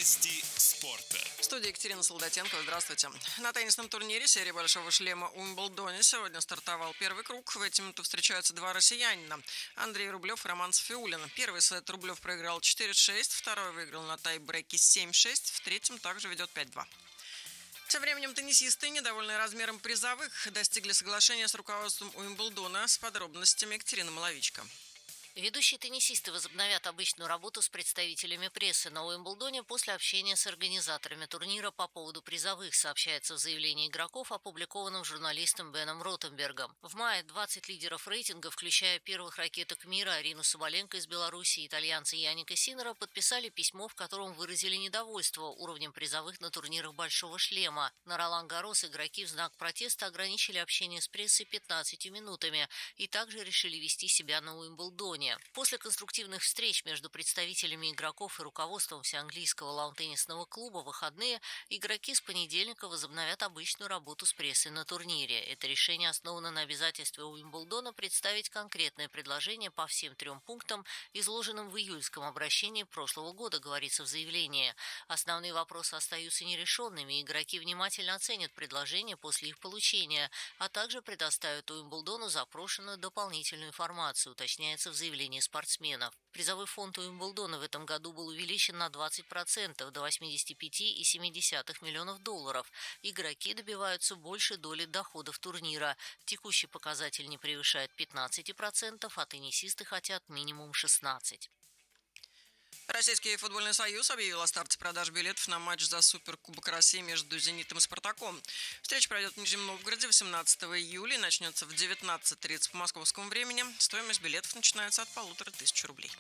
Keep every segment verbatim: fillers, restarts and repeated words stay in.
Новости спорта. В студии Екатерина Солдатенко. Здравствуйте. На теннисном турнире серии «Большого шлема» в Уимблдоне сегодня стартовал первый круг. В эти минуты встречаются два россиянина – Андрей Рублев и Роман Сафиуллин. Первый сет Рублев проиграл четыре шесть, второй выиграл на тайбреке семь шесть, в третьем также ведет пять два. Тем временем теннисисты, недовольные размером призовых, достигли соглашения с руководством Уимблдона. С подробностями Екатерина Маловичка. Ведущие теннисисты возобновят обычную работу с представителями прессы на Уимблдоне после общения с организаторами турнира по поводу призовых, сообщается в заявлении игроков, опубликованном журналистом Беном Ротенбергом. В мае двадцать лидеров рейтинга, включая первых ракеток мира Арину Соболенко из Беларуси и итальянца Яника Синнера, подписали письмо, в котором выразили недовольство уровнем призовых на турнирах «Большого шлема». На Ролан-Гаррос игроки в знак протеста ограничили общение с прессой пятнадцатью минутами и также решили вести себя на Уимблдоне. После конструктивных встреч между представителями игроков и руководством всеанглийского лаун-теннисного клуба в выходные игроки с понедельника возобновят обычную работу с прессой на турнире. Это решение основано на обязательстве Уимблдона представить конкретное предложение по всем трем пунктам, изложенным в июльском обращении прошлого года, говорится в заявлении. Основные вопросы остаются нерешенными, игроки внимательно оценят предложение после их получения, а также предоставят Уимблдону запрошенную дополнительную информацию, уточняется в заявлении спортсменов. Призовой фонд Уимблдона в этом году был увеличен на двадцать процентов до восемьдесят пять целых семь десятых миллионов долларов. Игроки добиваются большей доли доходов турнира. Текущий показатель не превышает пятнадцать процентов, а теннисисты хотят минимум шестнадцать процентов. Российский футбольный союз объявил о старте продаж билетов на матч за Суперкубок России между «Зенитом» и «Спартаком». Встреча пройдет в Нижнем Новгороде восемнадцатого июля и начнется в девятнадцать тридцать по московскому времени. Стоимость билетов начинается от полутора тысяч рублей.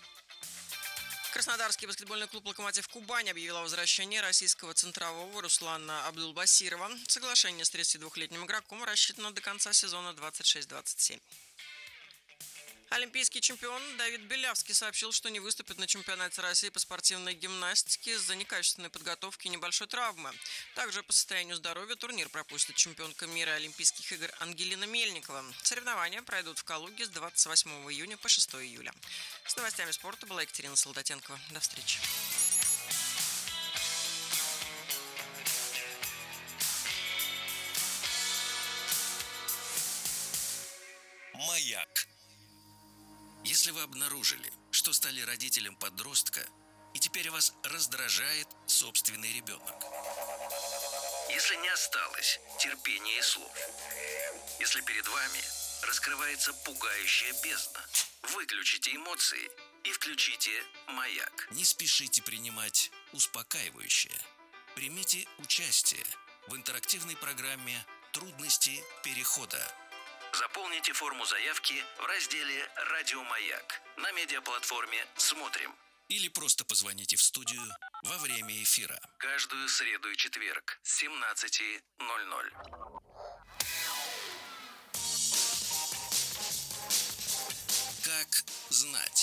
Краснодарский баскетбольный клуб «Локомотив Кубань» объявил о возвращении российского центрового Руслана Абдулбасирова. Соглашение с тридцатидвухлетним игроком рассчитано до конца сезона двадцать шесть двадцать семь. Олимпийский чемпион Давид Белявский сообщил, что не выступит на чемпионате России по спортивной гимнастике из-за некачественной подготовки и небольшой травмы. Также по состоянию здоровья турнир пропустит чемпионка мира Олимпийских игр Ангелина Мельникова. Соревнования пройдут в Калуге с двадцать восьмого июня по шестого июля. С новостями спорта была Екатерина Солдатенко. До встречи. Маяк. Если вы обнаружили, что стали родителем подростка, и теперь вас раздражает собственный ребенок. Если не осталось терпения и слов. Если перед вами раскрывается пугающая бездна. Выключите эмоции и включите «Маяк». Не спешите принимать успокаивающее. Примите участие в интерактивной программе «Трудности перехода». Заполните форму заявки в разделе «Радио Маяк» на медиаплатформе «Смотрим». Или просто позвоните в студию во время эфира. Каждую среду и четверг с семнадцати ноль-ноль. Как знать?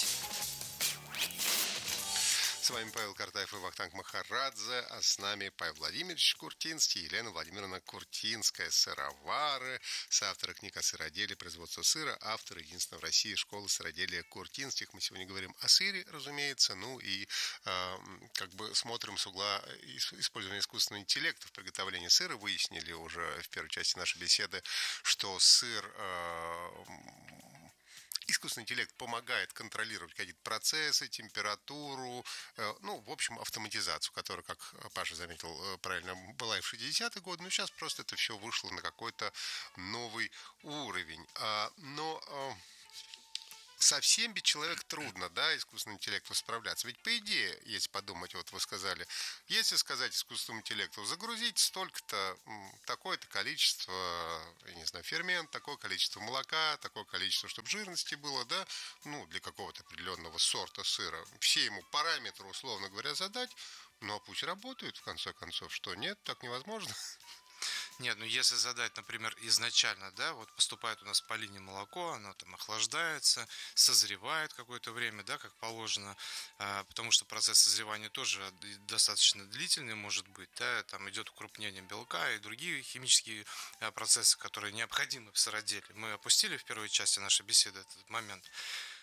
С вами Павел Картаев и Вахтанг Махарадзе, а с нами Павел Владимирович Куртинский, Елена Владимировна Куртинская, сыровары, соавторы книг о сыроделии, производства сыра, автор единственной в России школы сыроделия Куртинских. Мы сегодня говорим о сыре, разумеется, ну и э, как бы смотрим с угла использования искусственного интеллекта в приготовлении сыра. Выяснили уже в первой части нашей беседы, что сыр... Э, Искусственный интеллект помогает контролировать какие-то процессы, температуру, э, ну, в общем, автоматизацию, которая, как Паша заметил, правильно, была и в шестидесятые годы, но сейчас просто это все вышло на какой-то новый уровень. А, но... А, совсем без человека трудно, да, искусственному интеллекту справляться. Ведь, по идее, если подумать, вот вы сказали, если сказать искусственному интеллекту, загрузить столько-то, такое-то количество, я не знаю, фермент, такое количество молока, такое количество, чтобы жирности было, да, ну, для какого-то определенного сорта сыра, все ему параметры, условно говоря, задать, ну, а пусть работают, в конце концов, что нет, так невозможно. Нет, ну если задать, например, изначально, да, вот поступает у нас по линии молоко, оно там охлаждается, созревает какое-то время, да, как положено, потому что процесс созревания тоже достаточно длительный может быть, да, там идет укрупнение белка и другие химические процессы, которые необходимы в сыроделии. Мы опустили в первой части нашей беседы этот момент.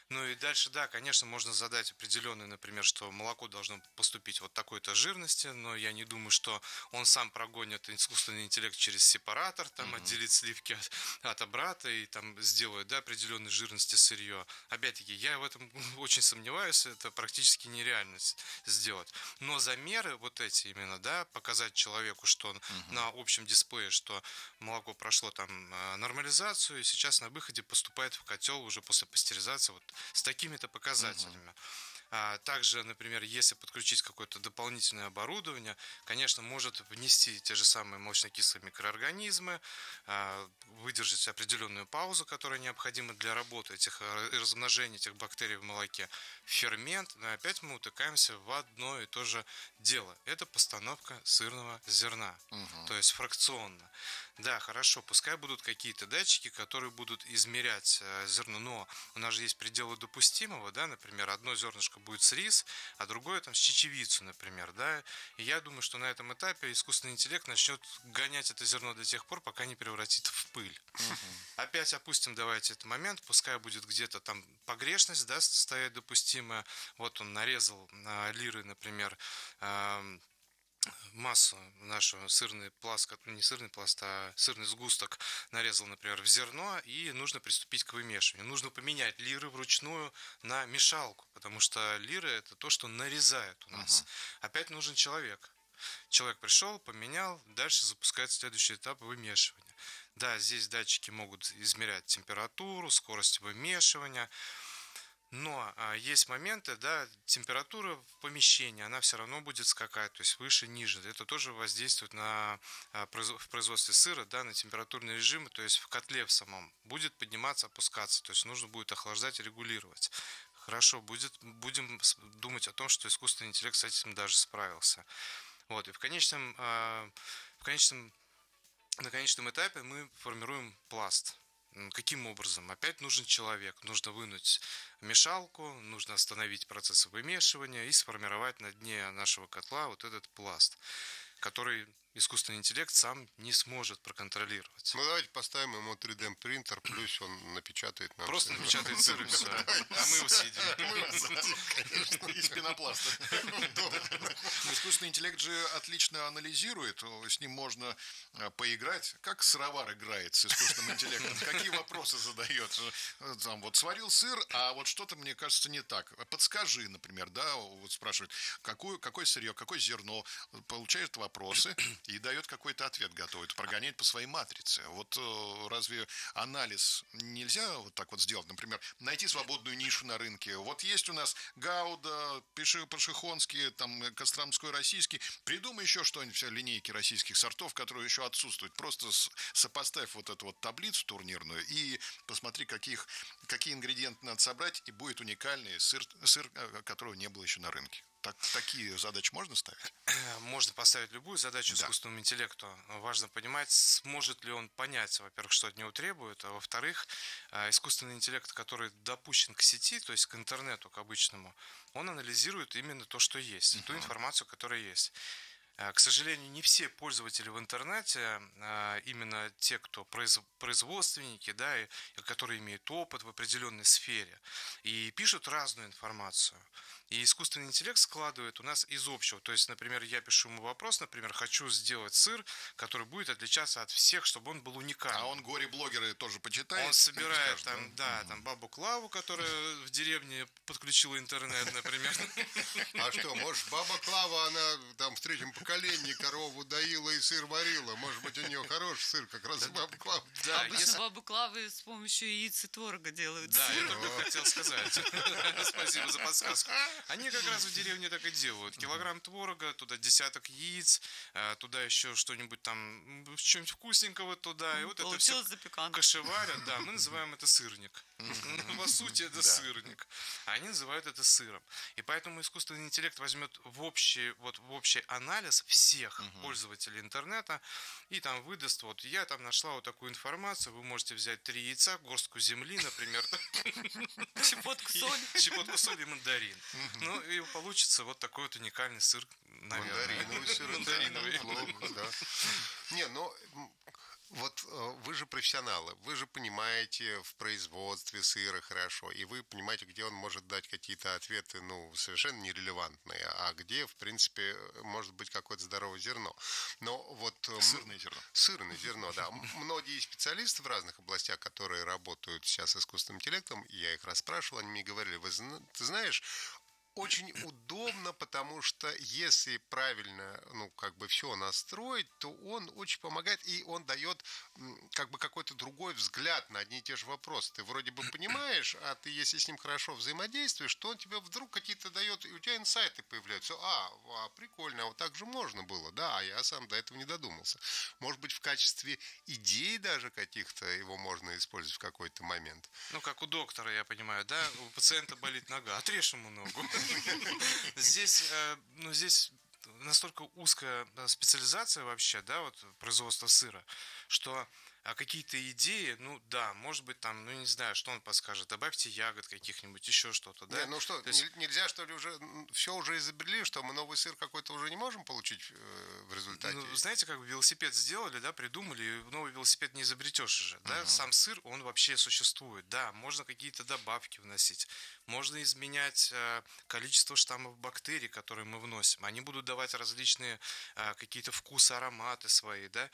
Ну и дальше, да, конечно, можно задать определенный, например, что молоко должно поступить вот такой-то жирности, но я не думаю, что он сам прогонит искусственный интеллект через сепаратор, там uh-huh. отделит сливки от, от обрата и там сделает, да, определенной жирности сырье. Опять-таки, я в этом очень сомневаюсь, это практически нереально сделать. Но замеры вот эти именно, да, показать человеку, что uh-huh. на общем дисплее, что молоко прошло там нормализацию, и сейчас на выходе поступает в котел уже после пастеризации вот с такими-то показателями. Uh-huh. А также, например, если подключить какое-то дополнительное оборудование, конечно, может внести те же самые молочнокислые микроорганизмы, выдержать определенную паузу, которая необходима для работы этих и размножения этих бактерий в молоке, фермент, но опять мы утыкаемся в одно и то же дело. Это постановка сырного зерна, угу. то есть фракционно. Да, хорошо, пускай будут какие-то датчики, которые будут измерять зерно, но у нас же есть пределы допустимого, да, например, одно зернышко будет с рис, а другое там с чечевицу, например, да, и я думаю, что на этом этапе искусственный интеллект начнет гонять это зерно до тех пор, пока не превратит в пыль. Uh-huh. Опять опустим, давайте этот момент, пускай будет где-то там погрешность, да, стоять допустимая, вот он нарезал на лиры, например, э- массу нашего сырный пласт, не сырный пласт, а сырный сгусток нарезал, например, в зерно, и нужно приступить к вымешиванию. Нужно поменять лиры вручную на мешалку, потому что лиры это то, что нарезает у нас. Uh-huh. Опять нужен человек. Человек пришел, поменял, дальше запускается следующий этап вымешивания. Да, здесь датчики могут измерять температуру, скорость вымешивания. Но а, есть моменты, да, температура в помещении, она все равно будет скакать, то есть выше, ниже. Это тоже воздействует на, а, в производстве сыра, да, на температурные режимы, то есть в котле в самом будет подниматься, опускаться, то есть нужно будет охлаждать и регулировать. Хорошо, будет, будем думать о том, что искусственный интеллект с этим даже справился. Вот, и в конечном, а, в конечном, на конечном этапе мы формируем пласт. Каким образом? Опять нужен человек. Нужно вынуть мешалку, нужно остановить процесс вымешивания и сформировать на дне нашего котла вот этот пласт, который искусственный интеллект сам не сможет проконтролировать. Ну, давайте поставим ему три дэ принтер, плюс он напечатает нам. Просто напечатает сыр и все. А мы его съедим. Мы его съедим, конечно. Из пенопласта. Искусственный интеллект же отлично анализирует. С ним можно поиграть. Как сыровар играет с искусственным интеллектом? Какие вопросы задает? Там вот сварил сыр, а вот что-то, мне кажется, не так. Подскажи, например, да, вот спрашивает, какое, какое сырье, какое зерно. Получает вопросы и дает какой-то ответ готовый, прогоняет по своей матрице. Вот э, разве анализ нельзя вот так вот сделать? Например, найти свободную нишу на рынке. Вот есть у нас Гауда, Пашихонский, там, Костромской, российский. Придумай еще что-нибудь, все линейки российских сортов, которые еще отсутствуют. Просто сопоставь вот эту вот таблицу турнирную и посмотри, каких, какие ингредиенты надо собрать, и будет уникальный сыр, сыр, которого не было еще на рынке. Так, такие задачи можно ставить? Можно поставить любую задачу да. искусственному интеллекту. Важно понимать, сможет ли он понять, во-первых, что от него требуют, а во-вторых, искусственный интеллект, который допущен к сети, то есть к интернету, к обычному, он анализирует именно то, что есть, uh-huh. ту информацию, которая есть. К сожалению, не все пользователи в интернете, именно те, кто производственники, да, и которые имеют опыт в определенной сфере, и пишут разную информацию. И искусственный интеллект складывает у нас из общего. То есть, например, я пишу ему вопрос, например, хочу сделать сыр, который будет отличаться от всех, чтобы он был уникальный. А он горе-блогеры тоже почитает? Он собирает скажет, там, да, угу. там бабу Клаву, которая в деревне подключила интернет, например. А что, может, баба Клава, она там в третьем поколении корову доила и сыр варила. Может быть, у нее хороший сыр, как раз баба Клава. Да, обычно бабы Клавы с помощью яиц и творога делают да, сыр. Да, я только хотел сказать. Спасибо за подсказку. Они как раз в деревне так и делают. Килограмм творога, туда десяток яиц, туда еще что-нибудь там, что-нибудь вкусненького туда. И вот это все кашеварят. Да, мы называем это сырник. По сути, это сырник. А они называют это сыром. И поэтому искусственный интеллект возьмет в общий, вот, в общий анализ всех пользователей интернета и там выдаст, вот я там нашла вот такую информацию, вы можете взять три яйца, горстку земли, например, щепотку соли, щепотку соли и мандарин. Ну, и получится вот такой вот уникальный сыр, наверное. Мандариновый сыр, мандариновый, плохо, да. Не, ну, Вот вы же профессионалы, вы же понимаете в производстве сыра хорошо, и вы понимаете, где он может дать какие-то ответы, ну, совершенно нерелевантные, а где, в принципе, может быть какое-то здоровое зерно. Но вот... Сырное зерно. Сырное зерно, да. Многие специалисты в разных областях, которые работают сейчас с искусственным интеллектом, я их расспрашивал, они мне говорили, вы, ты знаешь, очень удобно, потому что если правильно, ну, как бы все настроить, то он очень помогает, и он дает как бы какой-то другой взгляд на одни и те же вопросы. Ты вроде бы понимаешь, а ты, если с ним хорошо взаимодействуешь, то он тебе вдруг какие-то дает, и у тебя инсайты появляются. А, а прикольно, а вот так же можно было, да, а я сам до этого не додумался. Может быть, в качестве идей даже каких-то его можно использовать в какой-то момент. Ну, как у доктора, я понимаю, да, у пациента болит нога, отрежь ему ногу. Здесь, ну, здесь настолько узкая специализация вообще, да, вот производство сыра, что а какие-то идеи, ну да, может быть там, ну не знаю, что он подскажет, добавьте ягод каких-нибудь, еще что-то, да? Не, ну что, есть... нельзя что ли уже, все уже изобрели, что мы новый сыр какой-то уже не можем получить в результате? Ну, знаете, как бы велосипед сделали, да, придумали, и новый велосипед не изобретешь уже, да, uh-huh. Сам сыр, он вообще существует, да, можно какие-то добавки вносить, можно изменять э, количество штаммов бактерий, которые мы вносим, они будут давать различные э, какие-то вкусы, ароматы свои, да,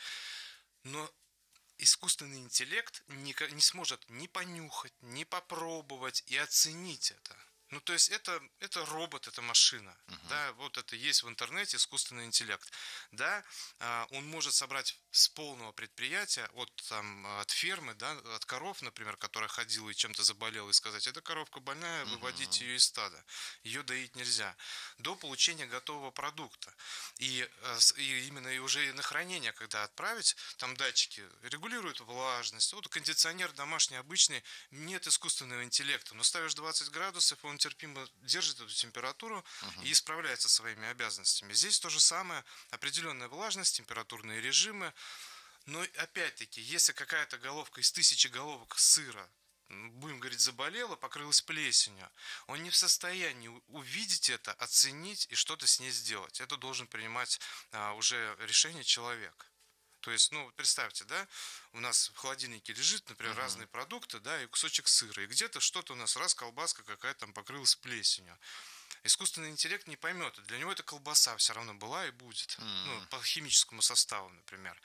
но искусственный интеллект не, не сможет ни понюхать, ни попробовать и оценить это. Ну, то есть это, это робот, это машина. Uh-huh. Да, вот это есть в интернете искусственный интеллект. Да, он может собрать с полного предприятия, от, там, от фермы, да, от коров, например, которая ходила и чем-то заболела, и сказать, эта коровка больная, выводите uh-huh. ее из стада, ее доить нельзя, до получения готового продукта. И, и именно и уже на хранение, когда отправить, там датчики регулируют влажность. Вот кондиционер домашний, обычный, нет искусственного интеллекта, но ставишь двадцать градусов, он терпимо держит эту температуру uh-huh. и справляется со своими обязанностями. Здесь то же самое, определенная влажность, температурные режимы. Но опять-таки, если какая-то головка из тысячи головок сыра, будем говорить, заболела, покрылась плесенью, он не в состоянии увидеть это, оценить и что-то с ней сделать. Это должен принимать а, уже решение человек. То есть, ну, представьте, да, у нас в холодильнике лежит, например, uh-huh. разные продукты, да, и кусочек сыра, и где-то что-то у нас, раз колбаска какая-то там покрылась плесенью. Искусственный интеллект не поймет, для него эта колбаса все равно была и будет, uh-huh. ну, по химическому составу, например.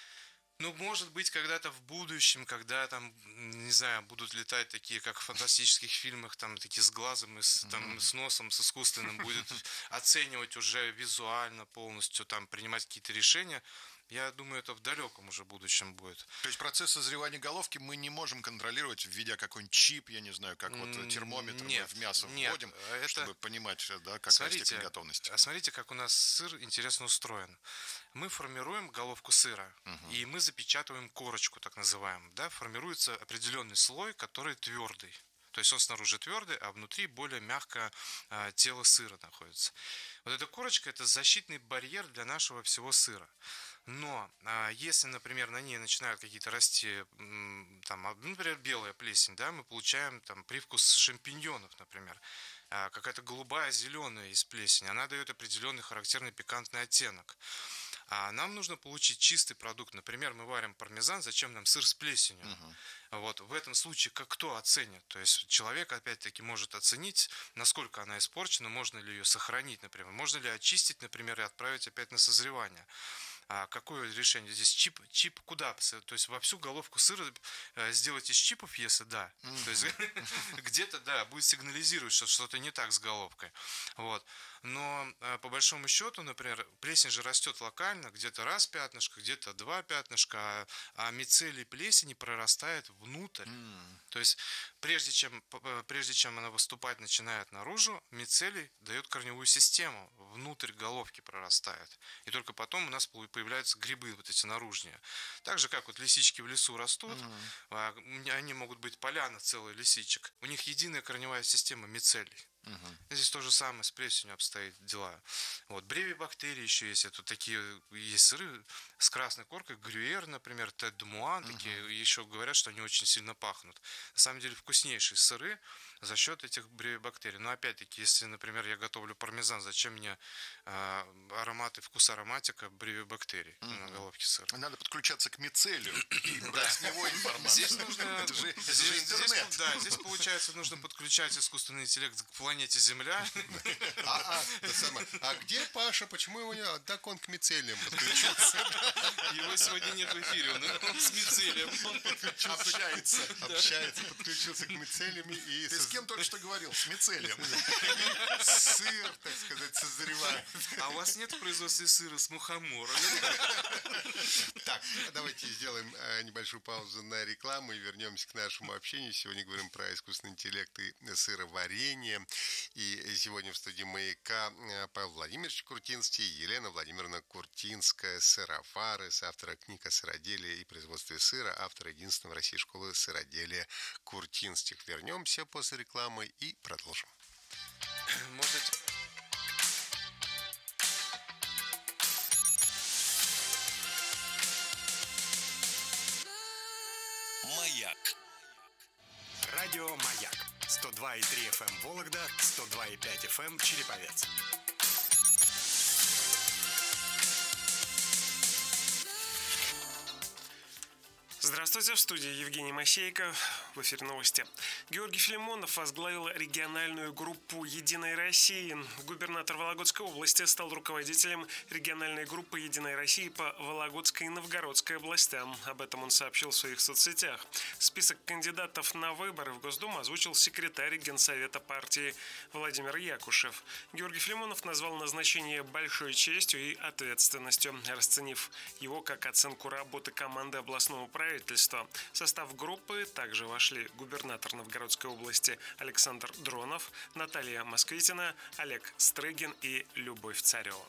Ну, может быть, когда-то в будущем, когда там, не знаю, будут летать такие, как в фантастических фильмах, там, такие с глазом и с, там, с носом, с искусственным, будет оценивать уже визуально полностью, там, принимать какие-то решения. Я думаю, это в далеком уже будущем будет. То есть процесс созревания головки мы не можем контролировать, введя какой-нибудь чип, я не знаю, как вот термометр нет, мы в мясо нет, вводим, это... чтобы понимать, да, какая смотрите, степень готовности. Смотрите, как у нас сыр интересно устроен. Мы формируем головку сыра, uh-huh. и мы запечатываем корочку, так называемую. Да? Формируется определенный слой, который твердый. То есть он снаружи твердый, а внутри более мягкое а, тело сыра находится. Вот эта корочка – это защитный барьер для нашего всего сыра. Но а, если, например, на ней начинают какие-то расти, там, например, белая плесень, да, мы получаем там привкус шампиньонов, например. А, какая-то голубая, зеленая из плесени, она дает определенный характерный пикантный оттенок. А нам нужно получить чистый продукт. Например, мы варим пармезан, зачем нам сыр с плесенью? Uh-huh. Вот, в этом случае как кто оценит? То есть человек опять-таки может оценить, насколько она испорчена, можно ли ее сохранить, например, можно ли очистить, например, и отправить опять на созревание. А какое решение? Здесь чип, чип куда? То есть во всю головку сыра сделать из чипов, если да. Mm-hmm. То есть где-то, да, будет сигнализировать, что что-то не так с головкой. Вот. Но по большому счету, например, плесень же растет локально, где-то раз пятнышко, где-то два пятнышка, а, а мицелий плесени прорастает внутрь. Mm. То есть прежде чем, прежде чем она выступать начинает наружу, мицелий дает корневую систему, внутрь головки прорастает. И только потом у нас появляются грибы вот эти наружные. Так же, как вот лисички в лесу растут, mm. они могут быть поляна целых лисичек. У них единая корневая система мицелий. Мгм. Здесь то же самое с плесенью обстоит дела. Вот, бревибактерии еще есть. Это такие есть сыры с красной коркой. Грюйер, например, Тет де Муан. Такие еще говорят, что они очень сильно пахнут. На самом деле вкуснейшие сыры за счет этих бревибактерий. Но опять-таки, если, например, я готовлю пармезан, зачем мне а, аромат и вкус ароматика бревибактерий на головке сыра? Надо подключаться к мицелию и брать с него информацию. Здесь нужно, Это же, это же здесь, здесь, интернет. да, здесь получается нужно подключать искусственный интеллект к планете Земля. А, а, это самое. А где Паша? Почему его не... Так он к мицелиям подключился. Его сегодня нет в эфире, он, он с мицелием. Он Общается. Общается, подключился к мицелиям и Ты с кем только что говорил? С мицелием. сыр, так сказать, созревает. А у вас нет в производстве сыра с мухомором? Так, давайте сделаем э, небольшую паузу на рекламу и вернемся к нашему общению. Сегодня говорим про искусственный интеллект и сыроварение. И сегодня в студии «Маяка» Павел Владимирович Куртинский, Елена Владимировна Куртинская, сыровары, соавтора книг о сыроделии и производстве сыра, автор единственной в России школы сыроделия Куртинских. Вернемся после рекламы и продолжим. Может, «Маяк». Радио «Маяк». сто два и три эф эм Вологда, сто два и пять эф эм Череповец. Здравствуйте, в студии Евгений Мощейко. В эфире новости. Георгий Филимонов возглавил региональную группу «Единой России». Губернатор Вологодской области стал руководителем региональной группы «Единой России» по Вологодской и Новгородской областям. Об этом он сообщил в своих соцсетях. Список кандидатов на выборы в Госдуму озвучил секретарь Генсовета партии Владимир Якушев. Георгий Филимонов назвал назначение большой честью и ответственностью, расценив его как оценку работы команды областного правительства. В состав группы также вошли губернатор Новгородской области Александр Дронов, Наталья Москвитина, Олег Стрыгин и Любовь Царева.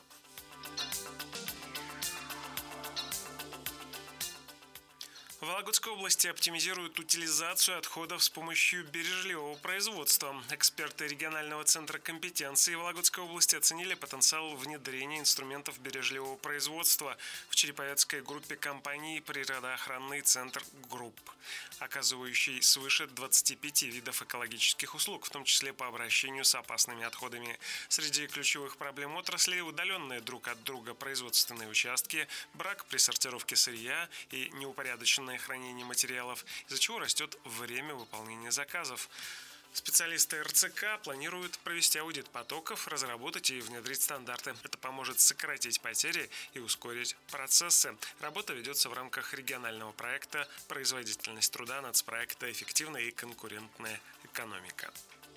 В Вологодской области оптимизируют утилизацию отходов с помощью бережливого производства. Эксперты регионального центра компетенции Вологодской области оценили потенциал внедрения инструментов бережливого производства в череповецкой группе компаний «Природоохранный центр Групп», оказывающий свыше двадцати пяти видов экологических услуг, в том числе по обращению с опасными отходами. Среди ключевых проблем отрасли – удаленные друг от друга производственные участки, брак при сортировке сырья и неупорядоченное хранение материалов, из-за чего растет время выполнения заказов. Специалисты эр цэ ка планируют провести аудит потоков, разработать и внедрить стандарты. Это поможет сократить потери и ускорить процессы. Работа ведется в рамках регионального проекта «Производительность труда», нацпроекта «Эффективная и конкурентная экономика».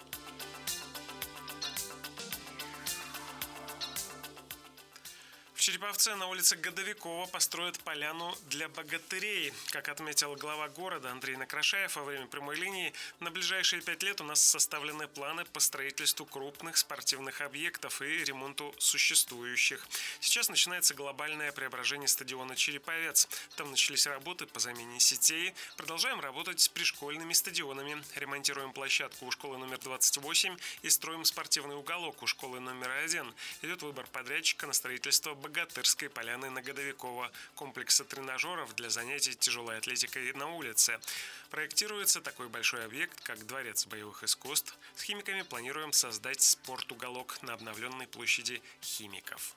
В Череповце на улице Годовикова построят поляну для богатырей. Как отметил глава города Андрей Накрашаев во время прямой линии, на ближайшие пять лет у нас составлены планы по строительству крупных спортивных объектов и ремонту существующих. Сейчас начинается глобальное преображение стадиона «Череповец». Там начались работы по замене сетей. Продолжаем работать с пришкольными стадионами. Ремонтируем площадку у школы номер двадцать восемь и строим спортивный уголок у школы номер один. Идет выбор подрядчика на строительство Богатырской поляны на Годовикова, комплекса тренажеров для занятий тяжелой атлетикой на улице. Проектируется такой большой объект, как Дворец боевых искусств. С химиками планируем создать спорт-уголок на обновленной площади химиков.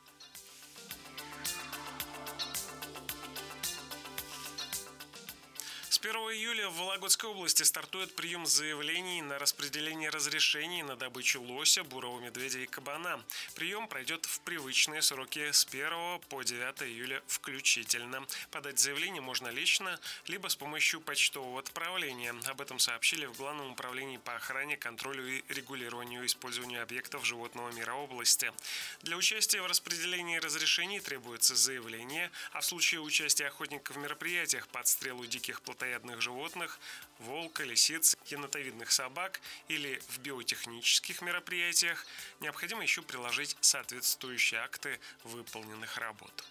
С первого июля в Вологодской области стартует прием заявлений на распределение разрешений на добычу лося, бурого медведя и кабана. Прием пройдет в привычные сроки с первого по девятое июля включительно. Подать заявление можно лично, либо с помощью почтового отправления. Об этом сообщили в Главном управлении по охране, контролю и регулированию использования объектов животного мира области. Для участия в распределении разрешений требуется заявление, а в случае участия охотников в мероприятиях по отстрелу диких плотоядных животных, волка, лисиц, енотовидных собак или в биотехнических мероприятиях необходимо еще приложить соответствующие акты выполненных работ.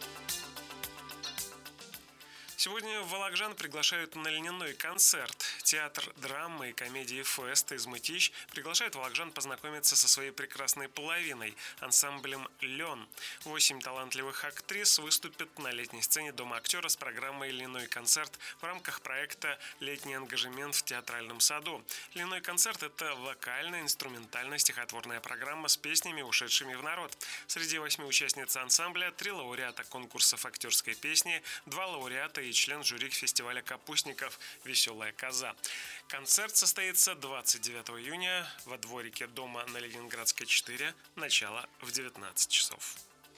Сегодня вологжан приглашают на льняной концерт. театр драмы и комедии «Фест» из Мытищ приглашает волокжан познакомиться со своей прекрасной половиной – ансамблем «Лен». Восемь талантливых актрис выступят на летней сцене Дома актера с программой «Льняной концерт» в рамках проекта «Летний ангажемент в театральном саду». «Льняной концерт» – это вокальная, инструментально-стихотворная программа с песнями, ушедшими в народ. Среди восьми участниц ансамбля три лауреата конкурсов актерской песни, два лауреата и член жюри фестиваля капустников «Веселая коза». Концерт состоится двадцать девятого июня во дворике дома на Ленинградской, четыре, начало в девятнадцать часов.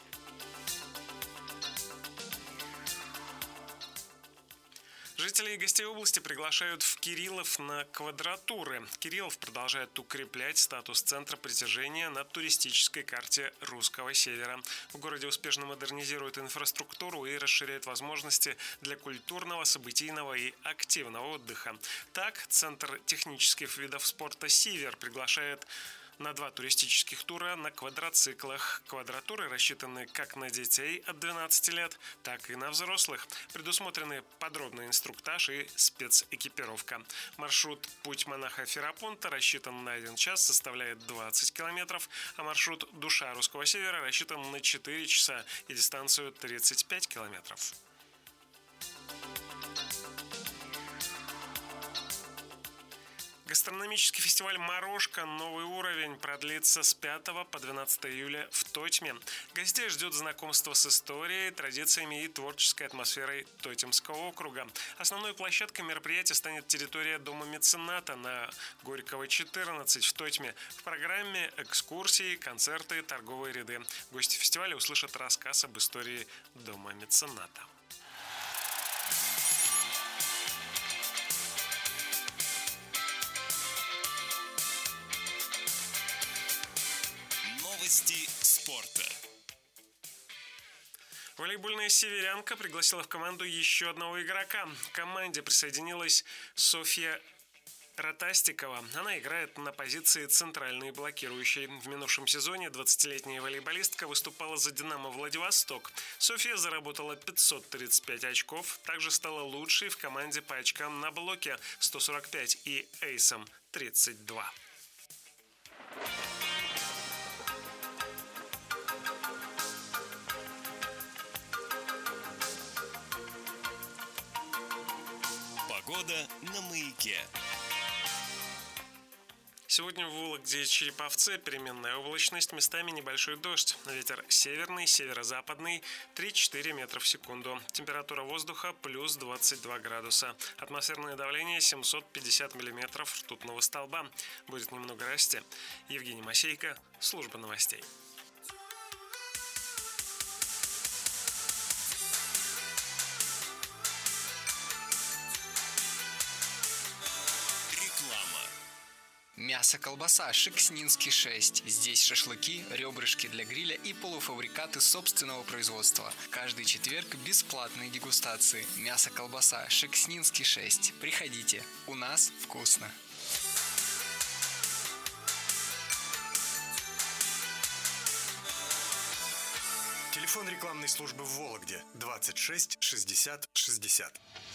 Жители и гостей области приглашают в Кириллов на квадратуры. Кириллов продолжает укреплять статус центра притяжения на туристической карте Русского Севера. В городе успешно модернизируют инфраструктуру и расширяют возможности для культурного, событийного и активного отдыха. Так, Центр технических видов спорта «Север» приглашает на два туристических тура на квадроциклах. Квадратуры рассчитаны как на детей от двенадцати лет, так и на взрослых. Предусмотрены подробный инструктаж и спецэкипировка. Маршрут «Путь монаха Ферапонта» рассчитан на один час, составляет двадцать километров, а маршрут «Душа Русского Севера» рассчитан на четыре часа и дистанцию тридцать пять километров. Гастрономический фестиваль «Морошка. Новый уровень» продлится с пятого по двенадцатое июля в Тотьме. Гостей ждет знакомство с историей, традициями и творческой атмосферой Тотемского округа. Основной площадкой мероприятия станет территория Дома мецената на Горького, четырнадцать в Тотьме. В программе экскурсии, концерты, торговые ряды. Гости фестиваля услышат рассказ об истории Дома мецената. Новости спорта. Волейбольная «Северянка» пригласила в команду еще одного игрока. К команде присоединилась Софья Ратастикова. Она играет на позиции центральной блокирующей. В минувшем сезоне двадцатилетняя волейболистка выступала за «Динамо Владивосток». Софья заработала пятьсот тридцать пять очков, также стала лучшей в команде по очкам на блоке сто сорок пять и эйсом тридцать два. Погода на Маяке. Сегодня в Вологде и Череповце переменная облачность, местами небольшой дождь. Ветер северный, северо-западный, три-четыре метра в секунду. Температура воздуха плюс двадцать два градуса. Атмосферное давление семьсот пятьдесят миллиметров ртутного столба. Будет немного расти. Евгений Масейко, служба новостей. Мясо-колбаса «Шекснинский шесть». Здесь шашлыки, ребрышки для гриля и полуфабрикаты собственного производства. Каждый четверг бесплатные дегустации. Мясо-колбаса «Шекснинский шесть». Приходите, у нас вкусно. Телефон рекламной службы в Вологде двадцать шесть шестьдесят шестьдесят.